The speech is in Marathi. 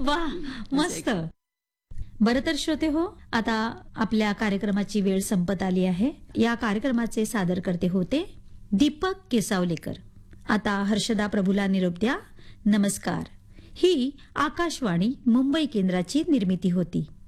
वा, मस्त. बरं तर श्रोते हो, आता आपल्या कार्यक्रमाची वेळ संपत आली आहे. या कार्यक्रमाचे सादरकर्ते होते दीपक केसावलेकर. आता हर्षदा प्रभूला निरोप द्या. नमस्कार. ही आकाशवाणी मुंबई केंद्राची निर्मिती होती.